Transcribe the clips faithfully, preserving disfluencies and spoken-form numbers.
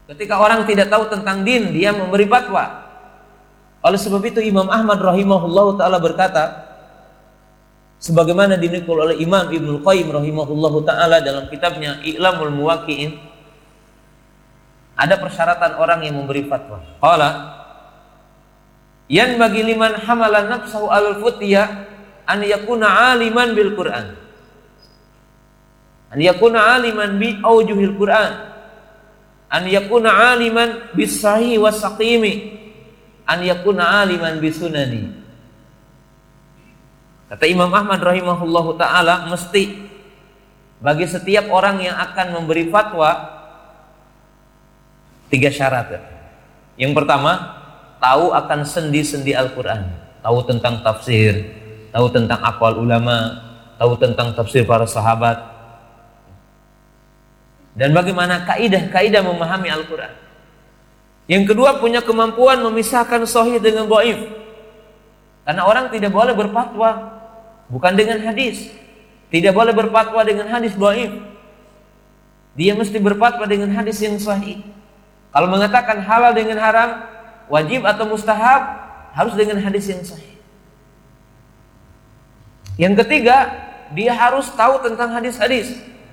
Ketika orang tidak tahu tentang din, dia memberi fatwa. Oleh sebab itu Imam Ahmad rahimahullahu taala berkata, sebagaimana dinukil oleh Imam Ibnul Qayyim rahimahullahu taala dalam kitabnya I'lamul Muwaqqi'in, ada persyaratan orang yang memberi fatwa. Qala yan bagi liman hamala nafsahu alal futya an yakuna aliman bil Qur'an. An yakuna aliman bi aujuhil Qur'an. An yakuna aliman bis sahih was saqimi. An yakuna aliman bi sunani. Kata Imam Ahmad rahimahullahu taala, mesti bagi setiap orang yang akan memberi fatwa tiga syarat. Yang pertama, tahu akan sendi-sendi Al-Quran, tahu tentang tafsir, tahu tentang aqwal ulama, tahu tentang tafsir para sahabat, dan bagaimana kaidah-kaidah memahami Al-Quran. Yang kedua, punya kemampuan memisahkan sahih dengan dhaif. Karena orang tidak boleh berfatwa bukan dengan hadis, tidak boleh berfatwa dengan hadis dhaif. Dia mesti berfatwa dengan hadis yang sahih. Kalau mengatakan halal dengan haram, wajib atau mustahab, harus dengan hadis yang sahih. Yang ketiga, dia harus tahu tentang hadis-hadis.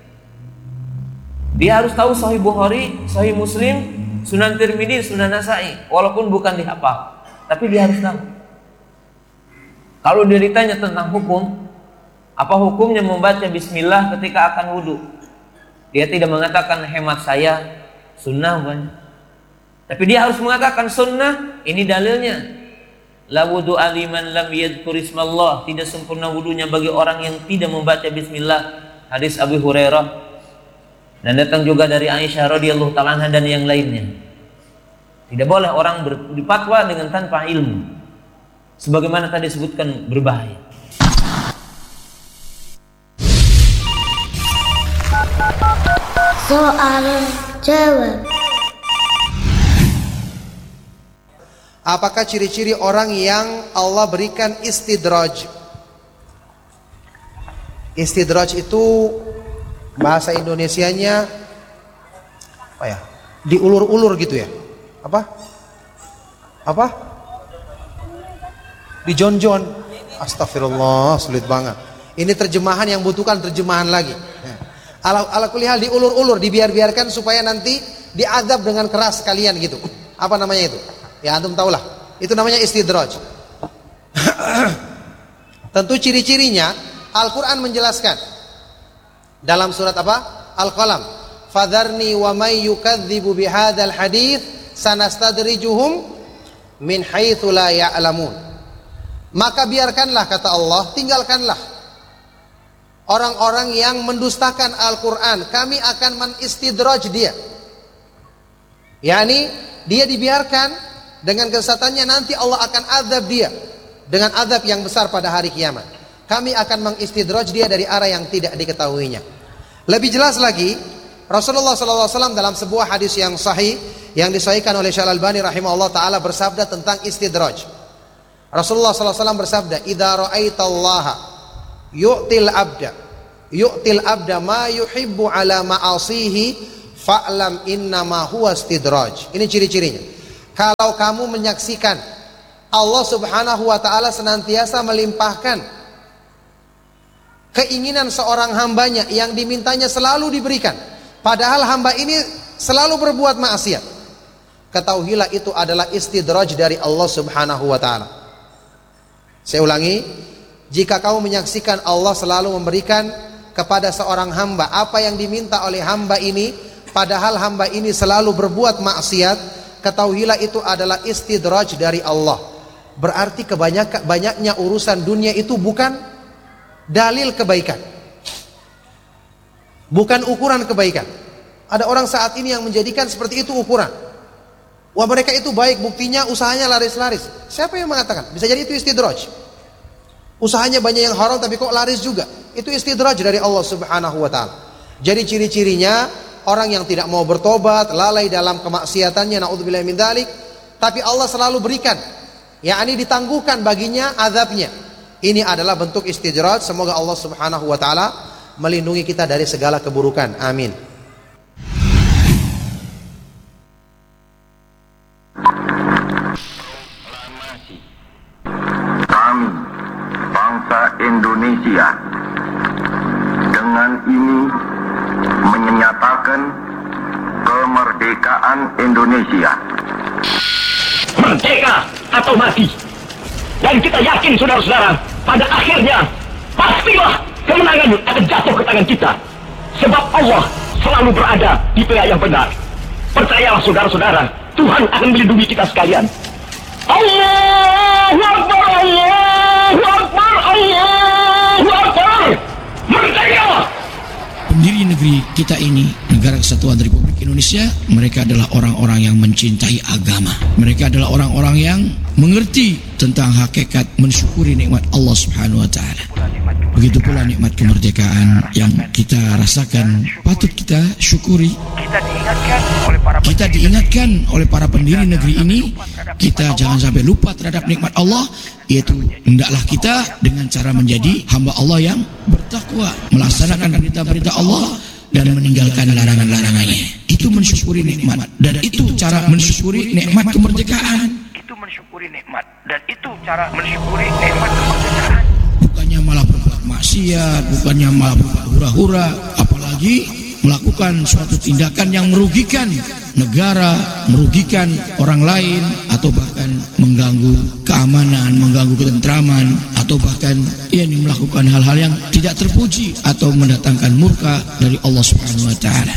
Dia harus tahu Sahih Bukhari, Sahih Muslim, Sunan Tirmidzi, Sunan Nasa'i, walaupun bukan dihafal, tapi dia harus tahu. Kalau dia ditanya tentang hukum, apa hukumnya membaca bismillah ketika akan wudu, dia tidak mengatakan hemat saya sunnah bukan, tapi dia harus mengatakan sunnah, ini dalilnya. La wudu aliman lam yadhkur ismallah, tidak sempurna wudunya bagi orang yang tidak membaca bismillah. Hadis Abu Hurairah, dan datang juga dari Aisyah radhiyallahu ta'ala anha dan yang lainnya. Tidak boleh orang berfatwa dengan tanpa ilmu, sebagaimana tadi disebutkan berbahaya. Soal jawab. Apakah ciri-ciri orang yang Allah berikan istidraj? Istidraj itu bahasa Indonesianya apa ya? Diulur-ulur gitu ya? Apa? Apa? Dijon-jon. Astagfirullah, sulit banget. Ini terjemahan yang butuhkan terjemahan lagi. Ala ala kulli hal, diulur-ulur, dibiar-biarkan supaya nanti diazab dengan keras kalian gitu. Apa namanya itu? Ya antum tahulah. Itu namanya istidraj. Tentu ciri-cirinya Al-Qur'an menjelaskan. Dalam surat apa? Al-Qalam. Fadharni wa may yukadzibu bihadzal hadits sanastadrijuhum min haitsu la ya'lamun. Maka biarkanlah, kata Allah, tinggalkanlah orang-orang yang mendustakan Al-Quran. Kami akan menistidraj dia. Yani dia dibiarkan, dengan kesesatannya nanti Allah akan azab dia dengan azab yang besar pada hari kiamat. Kami akan mengistidraj dia dari arah yang tidak diketahuinya. Lebih jelas lagi, Rasulullah shallallahu alaihi wasallam dalam sebuah hadis yang sahih yang disahihkan oleh Syekh Al-Albani rahimahullah taala bersabda tentang istidraj. Rasulullah shallallahu alaihi wasallam bersabda, "Idza ra'aitallaha yu'til abda yu'til abda ma yuhibbu ala ma'asihi fa'lam innama huwa istidraj." Ini ciri-cirinya. Kalau kamu menyaksikan Allah Subhanahu wa taala senantiasa melimpahkan keinginan seorang hambanya yang dimintanya selalu diberikan, padahal hamba ini selalu berbuat maksiat, ketahuilah itu adalah istidraj dari Allah Subhanahu wa taala. Saya ulangi, jika kamu menyaksikan Allah selalu memberikan kepada seorang hamba apa yang diminta oleh hamba ini, padahal hamba ini selalu berbuat maksiat, ketahuilah itu adalah istidraj dari Allah. Berarti kebanyakan banyaknya urusan dunia itu bukan dalil kebaikan, bukan ukuran kebaikan. Ada orang saat ini yang menjadikan seperti itu ukuran. Wah, mereka itu baik, buktinya usahanya laris-laris. Siapa yang mengatakan? Bisa jadi itu istidraj. Usahanya banyak yang haram tapi kok laris juga. Itu istidraj dari Allah Subhanahu wa taala. Jadi ciri-cirinya orang yang tidak mau bertobat, lalai dalam kemaksiatannya, naudzubillah min dzalik, tapi Allah selalu berikan, yakni ditangguhkan baginya azabnya. Ini adalah bentuk istidraj. Semoga Allah Subhanahu wa taala melindungi kita dari segala keburukan. Amin. Indonesia. Dengan ini menyatakan kemerdekaan Indonesia. Merdeka atau mati. Dan kita yakin saudara-saudara, pada akhirnya pastilah kemenangan akan jatuh ke tangan kita. Sebab Allah selalu berada di pihak yang benar. Percayalah saudara-saudara, Tuhan akan melindungi kita sekalian. Allahu Akbar, Allahu Akbar, Allahu Akbar. Merdeka! Pendiri negeri kita ini, Negara Kesatuan Republik Indonesia, mereka adalah orang-orang yang mencintai agama. Mereka adalah orang-orang yang mengerti tentang hakikat mensyukuri nikmat Allah Subhanahu wa taala. Begitu pula nikmat kemerdekaan yang kita rasakan, patut kita syukuri. Kita diingatkan oleh para Kita diingatkan oleh para pendiri negeri ini, kita jangan sampai lupa terhadap nikmat Allah, yaitu hendaklah kita dengan cara menjadi hamba Allah yang bertakwa, melaksanakan perintah-perintah Allah dan meninggalkan larangan-larangannya. Itu mensyukuri nikmat, dan itu cara mensyukuri nikmat kemerdekaan. itu mensyukuri nikmat, dan itu cara mensyukuri nikmat kemerdekaan. Bukannya malah berbuat maksiat, bukannya malah berbuat hura-hura, apalagi melakukan suatu tindakan yang merugikan negara, merugikan orang lain, atau bahkan mengganggu keamanan, mengganggu ketentraman, atau bahkan yakni melakukan hal-hal yang tidak terpuji atau mendatangkan murka dari Allah Subhanahu wa taala.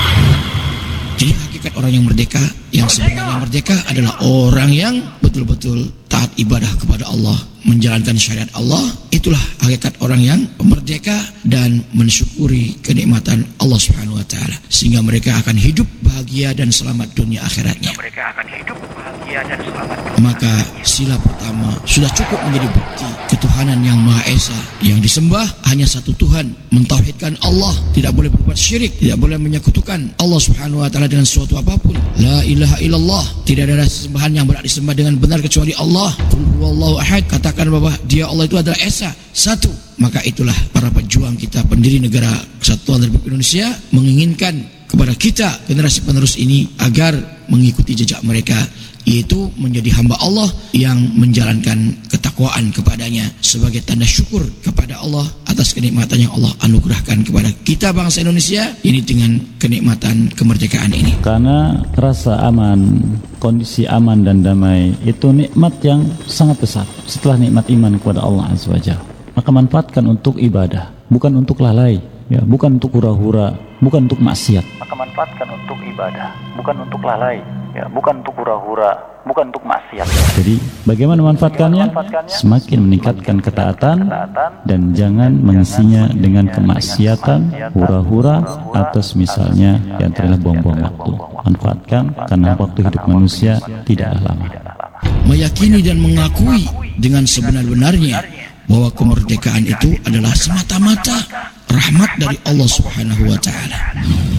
Jadi hakikat orang yang merdeka, yang sebenarnya merdeka adalah orang yang betul-betul taat ibadah kepada Allah, menjalankan syariat Allah. Itulah hakikat orang yang merdeka dan mensyukuri kenikmatan Allah Subhanahu wa taala, sehingga mereka akan hidup bahagia dan selamat dunia akhiratnya. Mereka akan hidup bahagia dan selamat. Maka sila pertama sudah cukup menjadi bukti ketuhanan yang Maha Esa, yang disembah hanya satu Tuhan, mentauhidkan Allah, tidak boleh berbuat syirik, tidak boleh menyekutukan Allah Subhanahu wa taala dengan sesuatu apapun. La ilaha illallah, tidak ada sembahan yang berhak disembah dengan benar kecuali Allah. Qul huwallahu ahad, katakan bahwa Dia Allah itu adalah Esa, satu. Maka itulah para pejuang kita, pendiri negara Kesatuan Republik Indonesia, menginginkan kepada kita generasi penerus ini agar mengikuti jejak mereka, yaitu menjadi hamba Allah yang menjalankan ketakwaan kepadanya sebagai tanda syukur kepada Allah atas kenikmatan yang Allah anugerahkan kepada kita bangsa Indonesia ini dengan kenikmatan kemerdekaan ini. Karena rasa aman, kondisi aman dan damai itu nikmat yang sangat besar setelah nikmat iman kepada Allah Azza wa Jalla. Maka manfaatkan untuk ibadah, bukan untuk lalai, ya, bukan untuk hura-hura, bukan untuk maksiat. Maka manfaatkan untuk ibadah, bukan untuk lalai, ya, bukan untuk hura-hura, bukan untuk maksiat. Jadi bagaimana memanfaatkannya? Semakin meningkatkan ketaatan dan jangan mengisinya dengan kemaksiatan, hura-hura, atau misalnya yang adalah buang-buang waktu. Manfaatkan karena waktu hidup manusia tidaklah lama. Meyakini dan mengakui dengan sebenar-benarnya bahwa kemerdekaan itu adalah semata-mata rahmat dari Allah Subhanahu wa taala.